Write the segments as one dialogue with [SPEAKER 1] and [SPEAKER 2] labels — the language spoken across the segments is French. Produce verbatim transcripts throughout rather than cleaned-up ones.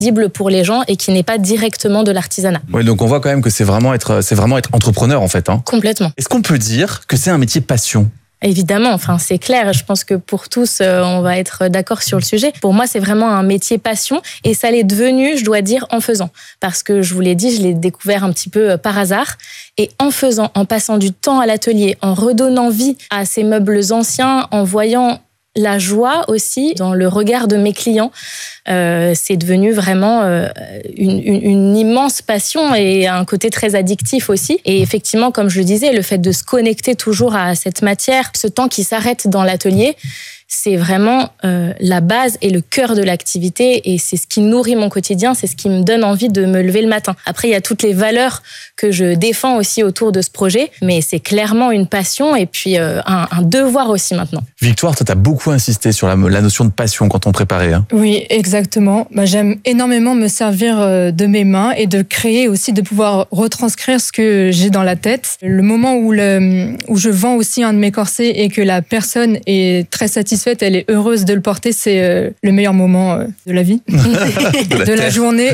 [SPEAKER 1] visible pour les gens et qui n'est pas directement de l'artisanat.
[SPEAKER 2] Oui, donc on voit quand même que c'est vraiment être, c'est vraiment être entrepreneur en fait. Hein.
[SPEAKER 1] Complètement.
[SPEAKER 2] Est-ce qu'on peut dire que c'est un métier passion ?
[SPEAKER 1] Évidemment, enfin c'est clair, je pense que pour tous, euh, on va être d'accord sur le sujet. Pour moi, c'est vraiment un métier passion et ça l'est devenu, je dois dire, en faisant. Parce que je vous l'ai dit, je l'ai découvert un petit peu par hasard. Et en faisant, en passant du temps à l'atelier, en redonnant vie à ces meubles anciens, en voyant la joie aussi dans le regard de mes clients, euh, c'est devenu vraiment euh, une, une, une immense passion et un côté très addictif aussi. Et effectivement, comme je le disais, le fait de se connecter toujours à cette matière, ce temps qui s'arrête dans l'atelier, c'est vraiment euh, la base et le cœur de l'activité et c'est ce qui nourrit mon quotidien, c'est ce qui me donne envie de me lever le matin. Après, il y a toutes les valeurs que je défends aussi autour de ce projet, mais c'est clairement une passion et puis euh, un, un devoir aussi maintenant.
[SPEAKER 2] Victoire, toi, t'as beaucoup insisté sur la, la notion de passion quand on préparait. Hein.
[SPEAKER 3] Oui, exactement. Bah, j'aime énormément me servir de mes mains et de créer aussi, de pouvoir retranscrire ce que j'ai dans la tête. Le moment où, le, où je vends aussi un de mes corsets et que la personne est très satisfaite, elle est heureuse de le porter, c'est euh, le meilleur moment euh, de la vie, de la, de la journée.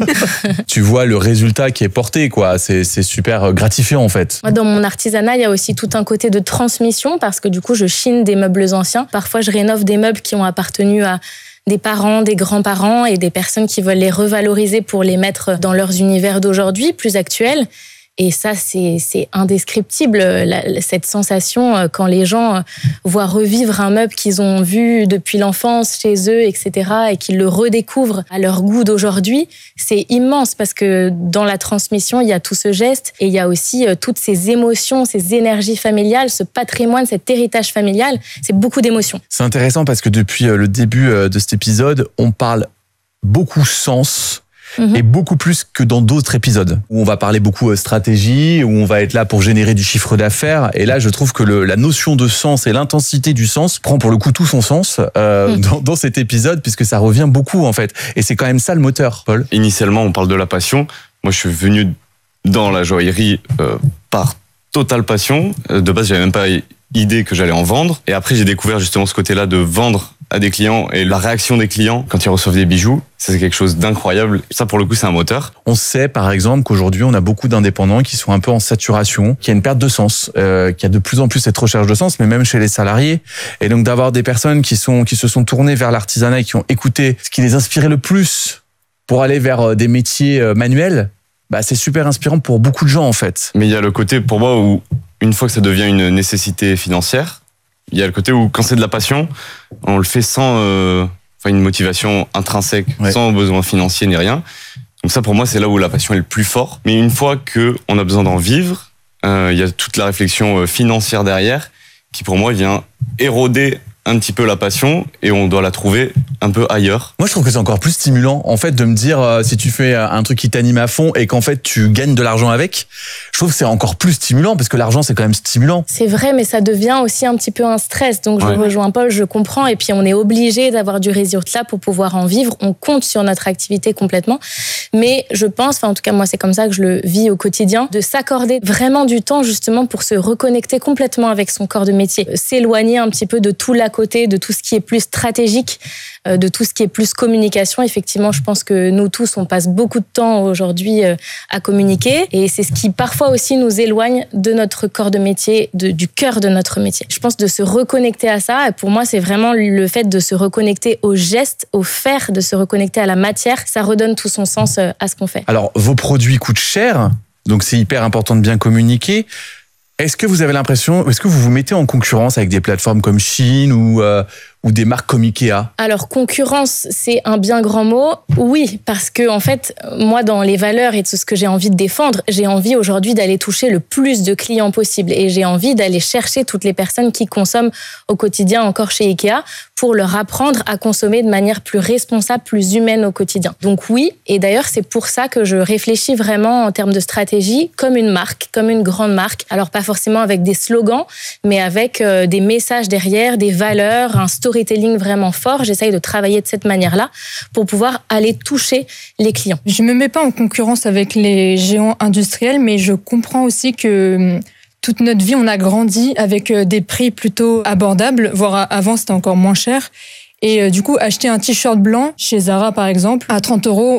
[SPEAKER 2] Tu vois le résultat qui est porté, quoi. C'est, c'est super gratifiant en fait.
[SPEAKER 1] Moi, dans mon artisanat, il y a aussi tout un côté de transmission parce que du coup, je chine des meubles anciens. Parfois, je rénove des meubles qui ont appartenu à des parents, des grands-parents et des personnes qui veulent les revaloriser pour les mettre dans leurs univers d'aujourd'hui, plus actuels. Et ça, c'est, c'est indescriptible, la, cette sensation quand les gens voient revivre un meuble qu'ils ont vu depuis l'enfance chez eux, et cetera, et qu'ils le redécouvrent à leur goût d'aujourd'hui. C'est immense parce que dans la transmission, il y a tout ce geste et il y a aussi toutes ces émotions, ces énergies familiales, ce patrimoine, cet héritage familial. C'est beaucoup d'émotions.
[SPEAKER 2] C'est intéressant parce que depuis le début de cet épisode, on parle beaucoup sens. Mmh. Et beaucoup plus que dans d'autres épisodes où on va parler beaucoup stratégie, où on va être là pour générer du chiffre d'affaires. Et là, je trouve que le, la notion de sens et l'intensité du sens prend pour le coup tout son sens euh, mmh. dans, dans cet épisode puisque ça revient beaucoup en fait. Et c'est quand même ça le moteur, Paul.
[SPEAKER 4] Initialement, on parle de la passion. Moi, je suis venu dans la joaillerie euh, par totale passion. De base, j'avais même pas idée que j'allais en vendre. Et après, j'ai découvert justement ce côté-là de vendre à des clients et la réaction des clients quand ils reçoivent des bijoux, ça c'est quelque chose d'incroyable. Ça pour le coup c'est un moteur.
[SPEAKER 2] On sait par exemple qu'aujourd'hui on a beaucoup d'indépendants qui sont un peu en saturation, qu'il y a une perte de sens, euh, qu'il y a de plus en plus cette recherche de sens, mais même chez les salariés. Et donc d'avoir des personnes qui sont qui se sont tournées vers l'artisanat et qui ont écouté ce qui les inspirait le plus pour aller vers des métiers manuels, bah c'est super inspirant pour beaucoup de gens en fait.
[SPEAKER 4] Mais il y a le côté pour moi où une fois que ça devient une nécessité financière, il y a le côté où quand c'est de la passion, on le fait sans euh, enfin une motivation intrinsèque, ouais. sans besoin financier ni rien. Donc ça pour moi c'est là où la passion est le plus fort. Mais une fois que on a besoin d'en vivre, euh, il y a toute la réflexion financière derrière qui pour moi vient éroder un petit peu la passion et on doit la trouver un peu ailleurs.
[SPEAKER 2] Moi, je trouve que c'est encore plus stimulant, en fait, de me dire euh, si tu fais un truc qui t'anime à fond et qu'en fait tu gagnes de l'argent avec. Je trouve que c'est encore plus stimulant parce que l'argent c'est quand même stimulant.
[SPEAKER 1] C'est vrai, mais ça devient aussi un petit peu un stress. Donc je ouais. rejoins Paul, je comprends. Et puis on est obligé d'avoir du résultat pour pouvoir en vivre. On compte sur notre activité complètement. Mais je pense, enfin en tout cas moi c'est comme ça que je le vis au quotidien, de s'accorder vraiment du temps justement pour se reconnecter complètement avec son corps de métier, s'éloigner un petit peu de tout l'à côté, de tout ce qui est plus stratégique, de tout ce qui est plus communication. Effectivement, je pense que nous tous, on passe beaucoup de temps aujourd'hui à communiquer et c'est ce qui parfois aussi nous éloigne de notre corps de métier, de, du cœur de notre métier. Je pense de se reconnecter à ça, et pour moi, c'est vraiment le fait de se reconnecter au geste, au faire, de se reconnecter à la matière. Ça redonne tout son sens à ce qu'on fait.
[SPEAKER 2] Alors, vos produits coûtent cher, donc c'est hyper important de bien communiquer. Est-ce que vous avez l'impression, est-ce que vous vous mettez en concurrence avec des plateformes comme Shein ou, euh, ou des marques comme Ikea ?
[SPEAKER 1] Alors, concurrence, c'est un bien grand mot. Oui, parce que, en fait, moi, dans les valeurs et tout ce que j'ai envie de défendre, j'ai envie aujourd'hui d'aller toucher le plus de clients possible. Et j'ai envie d'aller chercher toutes les personnes qui consomment au quotidien encore chez Ikea pour leur apprendre à consommer de manière plus responsable, plus humaine au quotidien. Donc oui, et d'ailleurs, c'est pour ça que je réfléchis vraiment en termes de stratégie comme une marque, comme une grande marque. Alors, pas forcément avec des slogans, mais avec euh, des messages derrière, des valeurs, un storytelling vraiment fort. J'essaye de travailler de cette manière-là pour pouvoir aller toucher les clients.
[SPEAKER 3] Je me mets pas en concurrence avec les géants industriels, mais je comprends aussi que toute notre vie, on a grandi avec des prix plutôt abordables, voire avant, c'était encore moins cher. Et du coup, acheter un t-shirt blanc chez Zara, par exemple, à trente euros,